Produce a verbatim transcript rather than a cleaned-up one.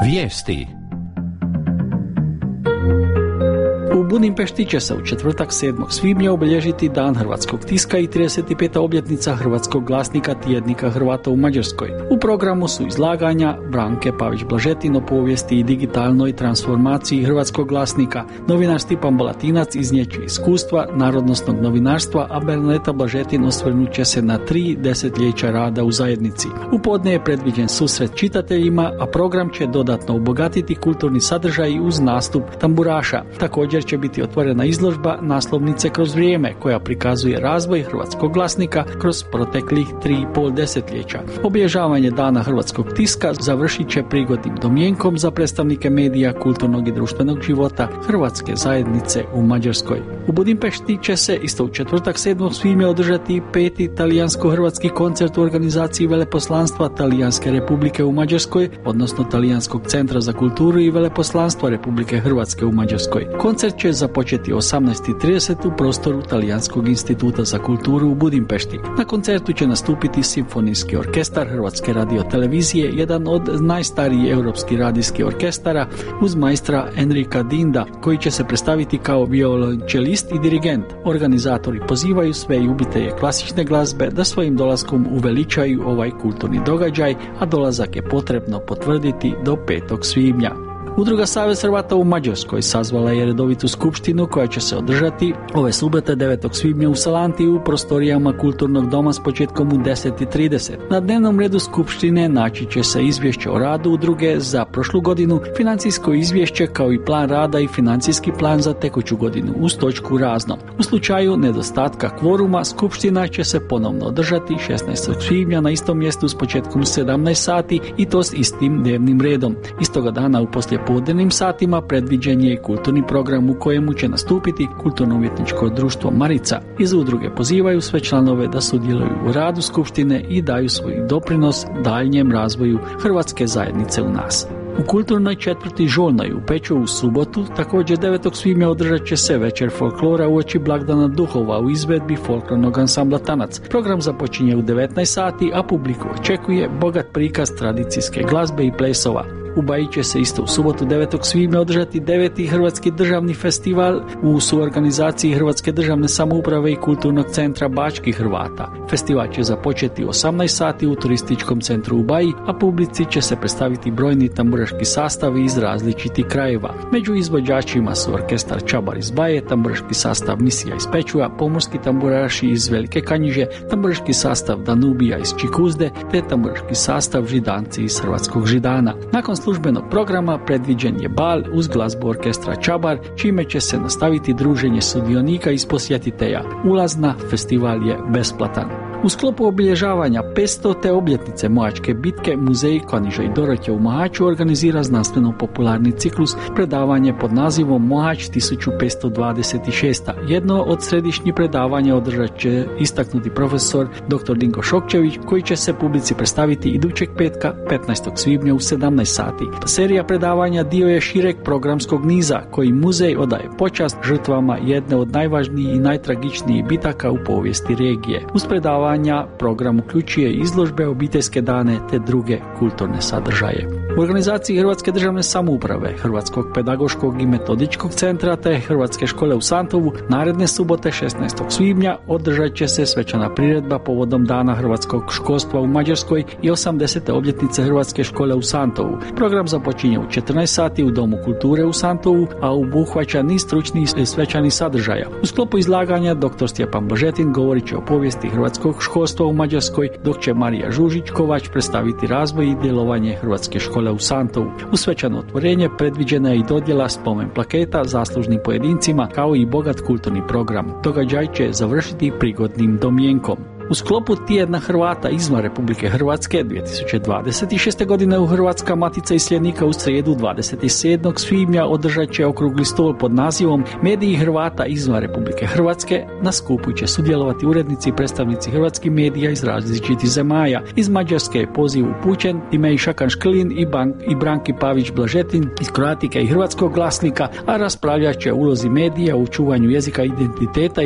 Vijesti. U Budimpešti će se u četvrtak sedmog svibnja obilježiti Dan hrvatskog tiska i trideset peta obljetnica hrvatskog glasnika tjednika Hrvata u Mađarskoj. U programu su izlaganja Branke Pavić-Blažetin o povijesti i digitalnoj transformaciji hrvatskog glasnika, novinar Stipan Balatinac iznijet će iskustva narodnosnog novinarstva, a Bernadeta Blažetin osvrnut će se na tri desetljeća rada u zajednici. U podne je predviđen susret čitateljima, a program će dodatno obogatiti kulturni sadržaj uz nastup tamburaša. Također će biti otvorena izložba Naslovnice kroz vrijeme, koja prikazuje razvoj hrvatskog glasnika kroz proteklih tri i pol desetljeća. Obilježavanje Dana hrvatskog tiska završit će prigodnim domjenkom za predstavnike medija, kulturnog i društvenog života hrvatske zajednice u Mađarskoj. U Budimpešti će se isto u četvrtak sedmog svibnja održati peti talijansko-hrvatski koncert u organizaciji Veleposlanstva Talijanske Republike u Mađarskoj, odnosno Talijanskog centra za kulturu i Veleposlanstva Republike Hrvatske u Mađarskoj. Koncert će započeti osamnaest i trideset u prostoru Talijanskog instituta za kulturu u Budimpešti. Na koncertu će nastupiti Simfonijski orkestar Hrvatske radiotelevizije, jedan od najstarijih europskih radijskih orkestara, uz majstra Enrika Dinda, koji će se predstaviti kao violončelist i dirigent. Organizatori pozivaju sve ljubitelje klasične glazbe da svojim dolaskom uveličaju ovaj kulturni događaj, a dolazak je potrebno potvrditi do petog svibnja. Udruga Savez Hrvata u Mađarskoj sazvala je redovitu skupštinu koja će se održati ove subote devetog svibnja u Salanti u prostorijama kulturnog doma s početkom u deset i trideset. Na dnevnom redu skupštine naći će se izvješće o radu udruge za prošlu godinu, financijsko izvješće kao i plan rada i financijski plan za tekuću godinu uz točku razno. U slučaju nedostatka kvoruma skupština će se ponovno održati šesnaestog svibnja na istom mjestu s početkom u sedamnaest sati i to s istim dnevnim redom. Istoga dana u poslije podnevnim satima predviđen je i kulturni program u kojemu će nastupiti kulturno-umjetničko društvo Marica. Iz udruge pozivaju sve članove da sudjeluju u radu skupštine i daju svoj doprinos daljnjem razvoju hrvatske zajednice u nas. U kulturnoj četvrti Žolnoj u Peču u subotu, također devetog svibnja održat će se večer folklora uoči blagdana duhova u izvedbi folklornog ansambla Tanac. Program započinje u devetnaest sati, a publiku očekuje bogat prikaz tradicijske glazbe i plesova. U Baji će se isto u subotu devetog svibnja održati deveti Hrvatski državni festival u suorganizaciji Hrvatske državne samouprave i Kulturnog centra Bačkih Hrvata. Festival će započeti u osamnaest sati u turističkom centru u Baji, a publici će se predstaviti brojni tamburaški sastavi iz različitih krajeva. Među izvođačima su orkestar Čabar iz Baje, tamburaški sastav Misija iz Pečua, pomorski tamburaši iz Velike Kanjiže, tamburaški sastav Danubija iz Čikuzde, te tamburaški sastav Židanci iz Hrvatskog Židana. Nakon službenog programa predviđen je bal uz glazbu orkestra Čabar, čime će se nastaviti druženje sudionika iz posjetitelja. Ulaz na festival je besplatan. U sklopu obilježavanja petstote obljetnice Mohačke bitke, Muzej Kaniža i Doroće u Mohaču organizira znanstveno-popularni ciklus predavanje pod nazivom Mohač tisuću petsto dvadeset šest. Jedno od središnjih predavanja održat će istaknuti profesor doktor Dinko Šokčević, koji će se publici predstaviti idućeg petka petnaestog svibnja u sedamnaest sati. Serija predavanja dio je šireg programskog niza koji muzej odaje počast žrtvama jedne od najvažnijih i najtragičnijih bitaka u povijesti regije. Uz predavanje program uključuje izložbe, obiteljske dane te druge kulturne sadržaje. U organizaciji Hrvatske državne samouprave, Hrvatskog pedagoškog i metodičkog centra te Hrvatske škole u Santovu naredne subote šesnaestog svibnja održat će se svečana priredba povodom Dana hrvatskog školstva u Mađarskoj i osamdesete obljetnice Hrvatske škole u Santovu. Program započinje u četrnaest sati u Domu kulture u Santovu, a obuhvaća niz stručnih i svečanih sadržaja. U sklopu izlaganja doktor Stipan Blažetin govorit će o povijesti hrvatskog školstva u Mađarskoj, dok će Marija Žužić-Kovač predstaviti razvoj i djelovanje Hrvatske škole u Santovu. U svečano otvorenje predviđena je i dodjela spomen plaketa zaslužnim pojedincima, kao i bogat kulturni program. Događaj će završiti prigodnim domjenkom. U sklopu tjedna Hrvata izvan Republike Hrvatske dvije tisuće dvadeset šeste. godine u Hrvatska matica iseljenika u srijedu dvadeset sedmog svibnja održat će okrugli stol pod nazivom Mediji Hrvata izvan Republike Hrvatske. Na skupu će sudjelovati urednici i predstavnici hrvatskih medija iz različitih zemalja. Iz Mađarske je poziv upućen Timej Šakan Šklin i, Bank, i Branki Pavić-Blažetin iz Kroatike i Hrvatskog glasnika, a raspravljat će o ulozi medija u čuvanju jezika identiteta